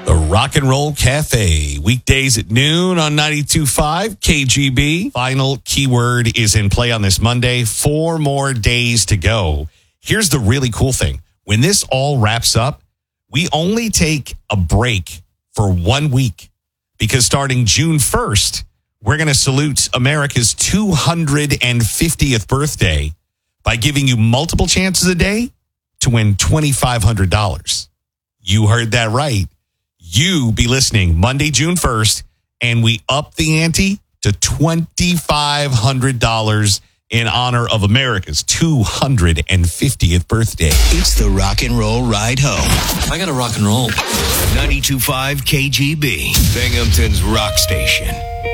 The Rock and Roll Cafe, weekdays at noon on 92.5 KGB. Final keyword is in play on this Monday. 4 more days to go. Here's the really cool thing. When this all wraps up, we only take a break for 1 week because starting June 1st, we're going to salute America's 250th birthday by giving you multiple chances a day to win $2,500. You heard that right. You be listening Monday, June 1st, and we up the ante to $2,500 in honor of America's 250th birthday. It's the Rock and Roll Ride Home. I got to rock and roll. 92.5 KGB, Binghamton's rock station.